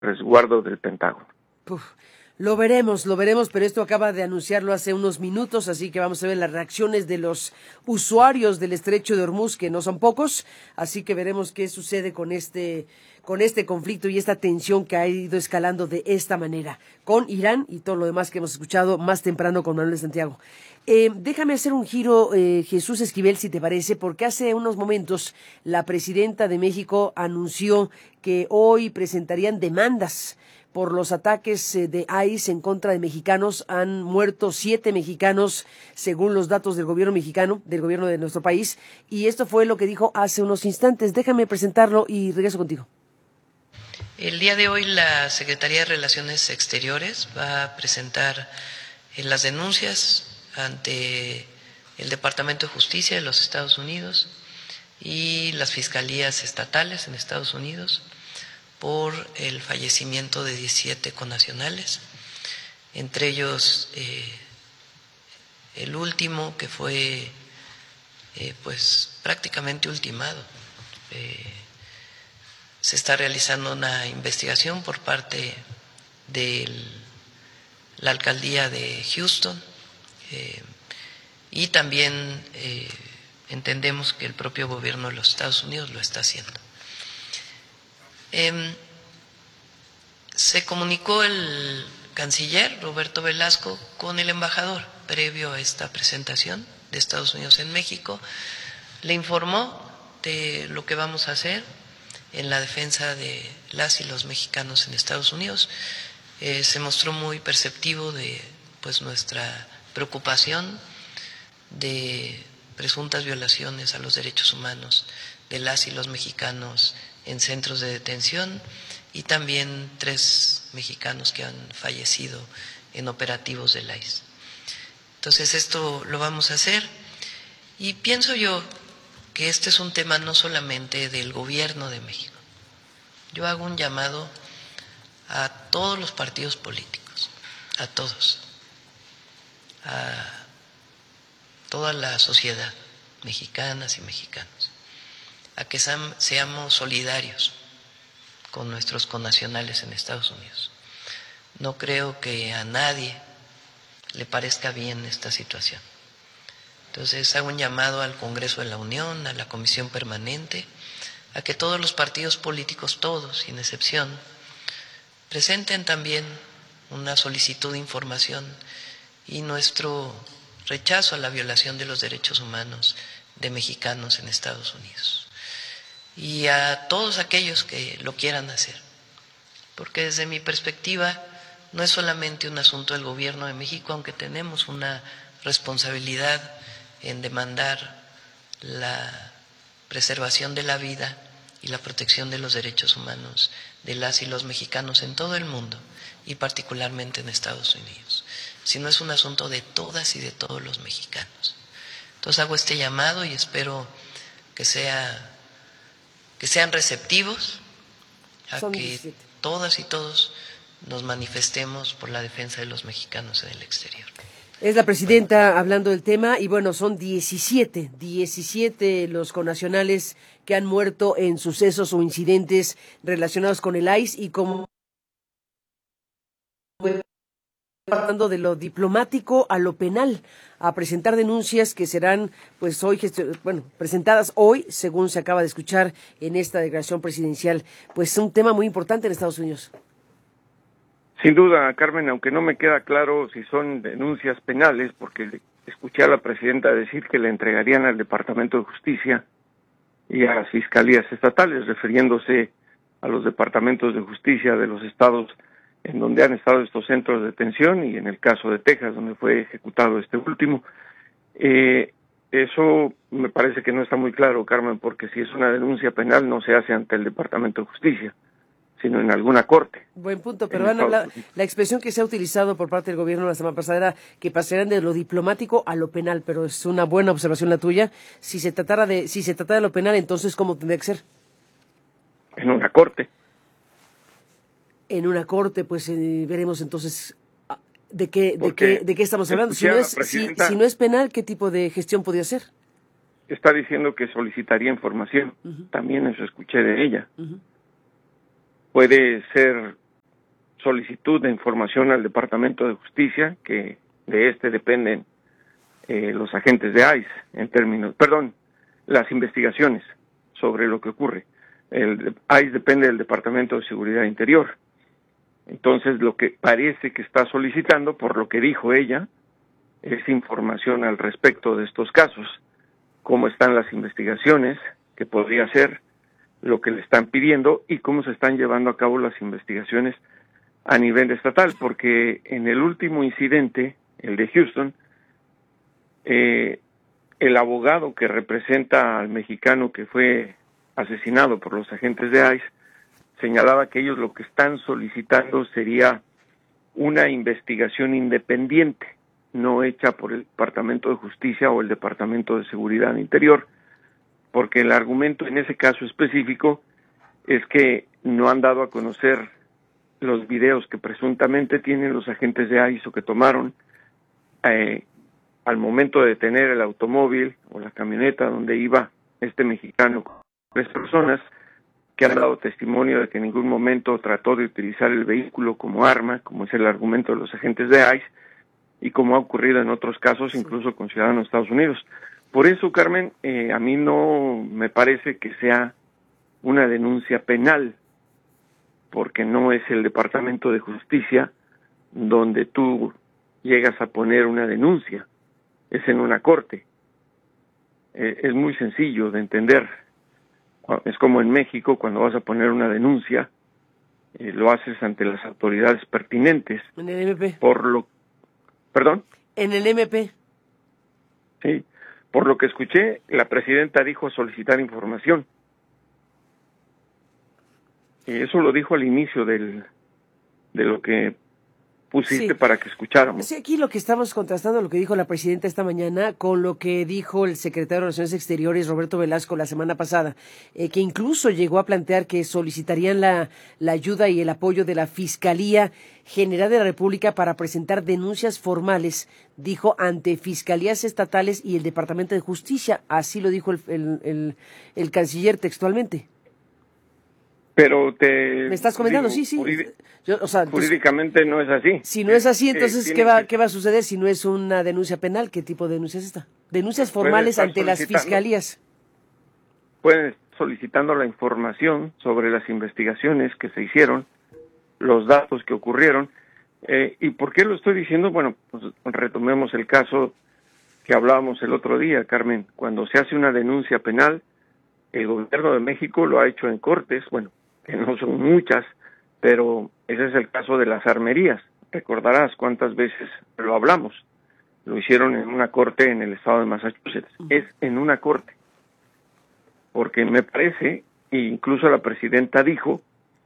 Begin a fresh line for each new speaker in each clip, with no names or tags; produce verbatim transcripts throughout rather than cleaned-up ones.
resguardo del Pentágono.
Uf, lo veremos, lo veremos, pero esto acaba de anunciarlo hace unos minutos, así que vamos a ver las reacciones de los usuarios del Estrecho de Hormuz, que no son pocos, así que veremos qué sucede con este con este conflicto y esta tensión que ha ido escalando de esta manera, con Irán y todo lo demás que hemos escuchado más temprano con Manuel de Santiago. Eh, déjame hacer un giro, eh, Jesús Esquivel, si te parece, porque hace unos momentos la presidenta de México anunció que hoy presentarían demandas por los ataques eh, de I C E en contra de mexicanos. Han muerto siete mexicanos, según los datos del gobierno mexicano, del gobierno de nuestro país, y esto fue lo que dijo hace unos instantes. Déjame presentarlo y regreso contigo.
El día de hoy la Secretaría de Relaciones Exteriores va a presentar eh, las denuncias ante el Departamento de Justicia de los Estados Unidos y las fiscalías estatales en Estados Unidos por el fallecimiento de diecisiete connacionales, entre ellos eh, el último que fue eh, pues prácticamente ultimado. Eh, se está realizando una investigación por parte de la alcaldía de Houston eh, y también eh, entendemos que el propio gobierno de los Estados Unidos lo está haciendo. Eh, se comunicó el canciller Roberto Velasco con el embajador previo a esta presentación de Estados Unidos en México. Le informó de lo que vamos a hacer en la defensa de las y los mexicanos en Estados Unidos. Eh, se mostró muy perceptivo de pues nuestra preocupación de presuntas violaciones a los derechos humanos de las y los mexicanos en centros de detención y también tres mexicanos que han fallecido en operativos del I C E. Entonces esto lo vamos a hacer y pienso yo que este es un tema no solamente del gobierno de México. Yo hago un llamado a todos los partidos políticos, a todos, a toda la sociedad, mexicanas y mexicanos, a que seamos solidarios con nuestros connacionales en Estados Unidos. No creo que a nadie le parezca bien esta situación. Entonces hago un llamado al Congreso de la Unión, a la Comisión Permanente, a que todos los partidos políticos, todos, sin excepción, presenten también una solicitud de información y nuestro rechazo a la violación de los derechos humanos de mexicanos en Estados Unidos. Y a todos aquellos que lo quieran hacer, porque desde mi perspectiva no es solamente un asunto del gobierno de México, aunque tenemos una responsabilidad en demandar la preservación de la vida y la protección de los derechos humanos de las y los mexicanos en todo el mundo y particularmente en Estados Unidos, sino es un asunto de todas y de todos los mexicanos. Entonces hago este llamado y espero que sea que sean receptivos a
Son
que
diecisiete.
Todas y todos nos manifestemos por la defensa de los mexicanos en el exterior.
Es la presidenta hablando del tema y bueno, son diecisiete, diecisiete los connacionales que han muerto en sucesos o incidentes relacionados con el I C E y como pasando de lo diplomático a lo penal, a presentar denuncias que serán pues hoy bueno presentadas hoy, según se acaba de escuchar en esta declaración presidencial. Pues un tema muy importante en Estados Unidos.
Sin duda, Carmen, aunque no me queda claro si son denuncias penales, porque escuché a la presidenta decir que le entregarían al Departamento de Justicia y a las fiscalías estatales, refiriéndose a los departamentos de justicia de los estados en donde han estado estos centros de detención y en el caso de Texas, donde fue ejecutado este último. Eh, eso me parece que no está muy claro, Carmen, porque si es una denuncia penal no se hace ante el Departamento de Justicia, sino en alguna corte.
Buen punto, pero Ana, la, la expresión que se ha utilizado por parte del gobierno la semana pasada era que pasarían de lo diplomático a lo penal, pero es una buena observación la tuya. Si se tratara de, si se tratara de lo penal, entonces ¿cómo tendría que ser?
En una corte.
En una corte, pues eh, veremos entonces de qué, de qué, de qué estamos hablando. Si no es, si, si no es penal, ¿qué tipo de gestión podría ser?
Está diciendo que solicitaría información. Uh-huh. También eso escuché de ella. Uh-huh. Puede ser solicitud de información al Departamento de Justicia, que de este dependen eh, los agentes de I C E en términos, perdón, las investigaciones sobre lo que ocurre. El I C E depende del Departamento de Seguridad Interior. Entonces, lo que parece que está solicitando, por lo que dijo ella, es información al respecto de estos casos, cómo están las investigaciones, que podría ser lo que le están pidiendo y cómo se están llevando a cabo las investigaciones a nivel estatal, porque en el último incidente, el de Houston, eh, el abogado que representa al mexicano que fue asesinado por los agentes de I C E señalaba que ellos lo que están solicitando sería una investigación independiente, no hecha por el Departamento de Justicia o el Departamento de Seguridad Interior, porque el argumento en ese caso específico es que no han dado a conocer los videos que presuntamente tienen los agentes de I C E o que tomaron eh, al momento de detener el automóvil o la camioneta donde iba este mexicano con tres personas, que han dado testimonio de que en ningún momento trató de utilizar el vehículo como arma, como es el argumento de los agentes de I C E, y como ha ocurrido en otros casos, incluso con ciudadanos de Estados Unidos. Por eso, Carmen, eh, a mí no me parece que sea una denuncia penal, porque no es el Departamento de Justicia donde tú llegas a poner una denuncia, es en una corte. Eh, es muy sencillo de entender. Es como en México, cuando vas a poner una denuncia, eh, lo haces ante las autoridades pertinentes.
En el M P.
Por lo, ¿Perdón?
En el M P.
Sí. Por lo que escuché, la presidenta dijo solicitar información. Y eso lo dijo al inicio del de lo que pusiste sí. para que escucháramos.
Sí, aquí lo que estamos contrastando, lo que dijo la presidenta esta mañana con lo que dijo el secretario de Relaciones Exteriores, Roberto Velasco, la semana pasada, eh, que incluso llegó a plantear que solicitarían la, la ayuda y el apoyo de la Fiscalía General de la República para presentar denuncias formales, dijo, ante fiscalías estatales y el Departamento de Justicia. Así lo dijo el, el, el, el canciller textualmente.
Pero te...
¿Me estás comentando? Digo, sí, sí.
Juríd
Yo, o sea,
jurídicamente
entonces,
no es así.
Si no es así, entonces,
eh,
¿qué va,
que...
¿qué va a suceder si no es una denuncia penal? ¿Qué tipo de denuncia es esta? Denuncias formales ante las fiscalías.
Pueden estar solicitando la información sobre las investigaciones que se hicieron, los datos que ocurrieron. Eh, ¿Y por qué lo estoy diciendo? Bueno, pues retomemos el caso que hablábamos el otro día, Carmen. Cuando se hace una denuncia penal, el gobierno de México lo ha hecho en cortes, bueno, que no son muchas, pero ese es el caso de las armerías. Recordarás cuántas veces lo hablamos. Lo hicieron en una corte en el estado de Massachusetts. Es en una corte. Porque me parece, e incluso la presidenta dijo,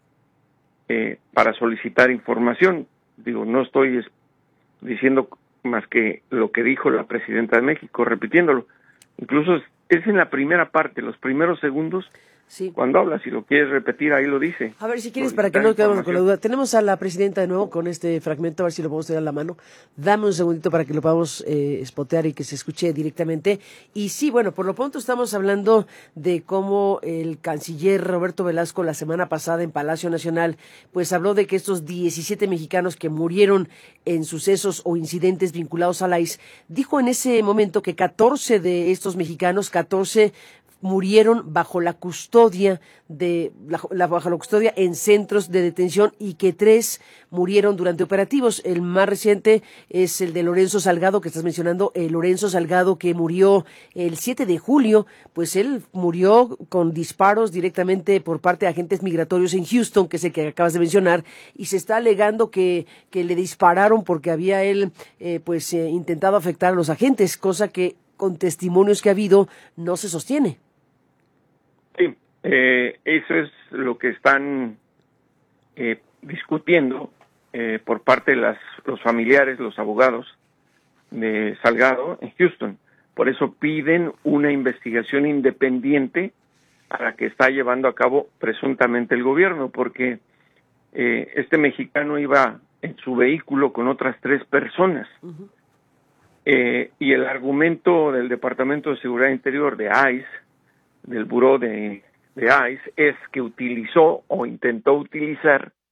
eh, para solicitar información, digo, no estoy diciendo más que lo que dijo la presidenta de México, repitiéndolo. Incluso es, es en la primera parte, los primeros segundos. Sí. Cuando habla, si lo quieres repetir, ahí lo dice.
A ver, si quieres, para que no nos quedemos con la duda. Tenemos a la presidenta de nuevo con este fragmento, a ver si lo podemos tener a la mano. Dame un segundito para que lo podamos eh, spotear y que se escuche directamente. Y sí, bueno, por lo pronto estamos hablando de cómo el canciller Roberto Velasco la semana pasada en Palacio Nacional, pues habló de que estos diecisiete mexicanos que murieron en sucesos o incidentes vinculados a la I C E, dijo en ese momento que catorce de estos mexicanos, catorce murieron bajo la custodia de la, la bajo la custodia en centros de detención y que tres murieron durante operativos. El más reciente es el de Lorenzo Salgado, que estás mencionando, el Lorenzo Salgado, que murió el siete de julio, pues él murió con disparos directamente por parte de agentes migratorios en Houston, que es el que acabas de mencionar, y se está alegando que, que le dispararon porque había él eh, pues eh, intentado afectar a los agentes, cosa que con testimonios que ha habido no se sostiene.
Sí, eh, eso es lo que están eh, discutiendo eh, por parte de las, los familiares, los abogados de Salgado en Houston. Por eso piden una investigación independiente a la que está llevando a cabo presuntamente el gobierno, porque eh, este mexicano iba en su vehículo con otras tres personas. Uh-huh. eh, y el argumento del Departamento de Seguridad Interior de I C E, del Buró de, de I C E, es que utilizó o intentó utilizar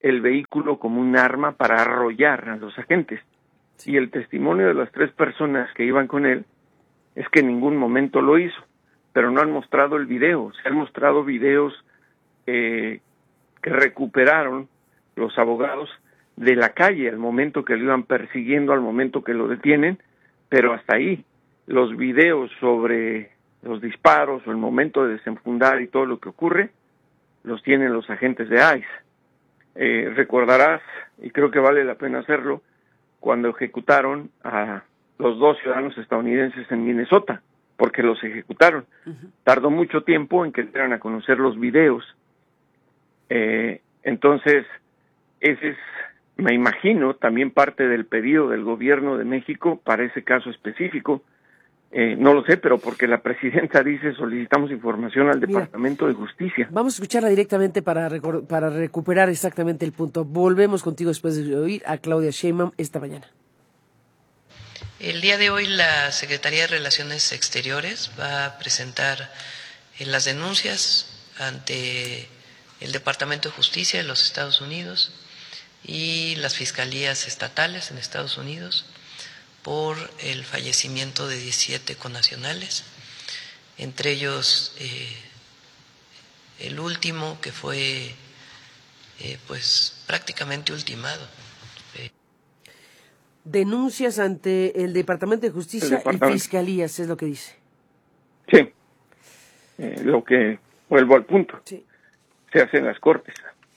el vehículo como un arma para arrollar a los agentes. Y el testimonio de las tres personas que iban con él es que en ningún momento lo hizo, pero no han mostrado el video. Se han mostrado videos eh, que recuperaron los abogados de la calle al momento que lo iban persiguiendo, al momento que lo detienen, pero hasta ahí. Los videos sobre los disparos o el momento de desenfundar y todo lo que ocurre, los tienen los agentes de ICE. Eh, recordarás, y creo que vale la pena hacerlo, cuando ejecutaron a los dos ciudadanos estadounidenses en Minnesota, porque los ejecutaron. Uh-huh. Tardó mucho tiempo en que dieran a conocer los videos. Eh, entonces, ese es, me imagino, también parte del pedido del gobierno de México para ese caso específico. Eh, no lo sé, pero porque la presidenta dice solicitamos información al Departamento Mira, de Justicia.
Vamos a escucharla directamente para, para recuperar exactamente el punto. Volvemos contigo después de oír a Claudia Sheinbaum esta mañana.
El día de hoy la Secretaría de Relaciones Exteriores va a presentar eh, las denuncias ante el Departamento de Justicia de los Estados Unidos y las fiscalías estatales en Estados Unidos por el fallecimiento de diecisiete connacionales, entre ellos eh, el último que fue eh, pues prácticamente ultimado. Eh.
Denuncias ante el Departamento de Justicia Departamento. y fiscalías, es lo que dice.
Sí, eh, lo que, vuelvo al punto, sí. Se hace en las cortes.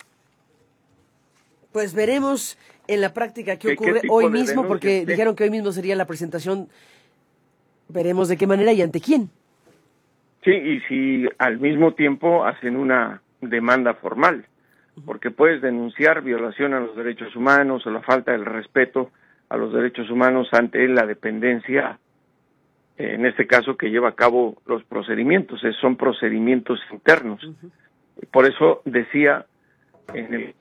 Pues veremos en la práctica qué ocurre hoy mismo, porque dijeron que hoy mismo sería la presentación. Veremos de qué manera y ante quién.
Sí, y si al mismo tiempo hacen una demanda formal, porque puedes denunciar violación a los derechos humanos o la falta del respeto a los derechos humanos ante la dependencia, en este caso que lleva a cabo los procedimientos, son procedimientos internos. Uh-huh. Por eso decía en el...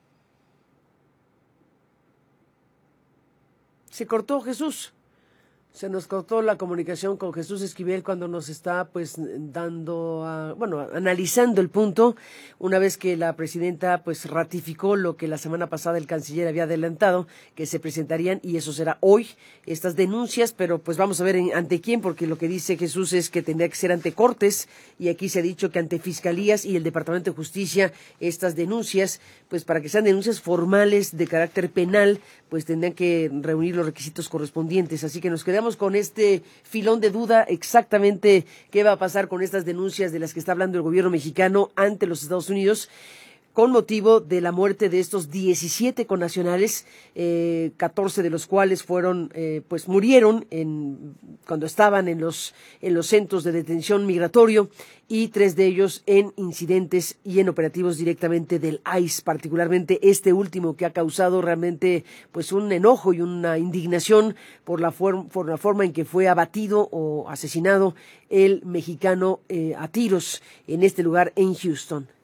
Se cortó Jesús, se nos cortó la comunicación con Jesús Esquivel cuando nos está pues dando, a, bueno, analizando el punto, una vez que la presidenta pues ratificó lo que la semana pasada el canciller había adelantado, que se presentarían, y eso será hoy, estas denuncias, pero pues vamos a ver en, ante quién, porque lo que dice Jesús es que tendría que ser ante cortes, y aquí se ha dicho que ante fiscalías y el Departamento de Justicia, estas denuncias, pues para que sean denuncias formales de carácter penal, pues tendrán que reunir los requisitos correspondientes, así que nos quedamos con este filón de duda exactamente qué va a pasar con estas denuncias de las que está hablando el gobierno mexicano ante los Estados Unidos con motivo de la muerte de estos diecisiete connacionales, eh, catorce de los cuales fueron, eh, pues murieron en, cuando estaban en los, en los centros de detención migratorio, y tres de ellos en incidentes y en operativos directamente del ICE, particularmente este último que ha causado realmente pues un enojo y una indignación por la, for- por la forma en que fue abatido o asesinado el mexicano eh, a tiros en este lugar en Houston.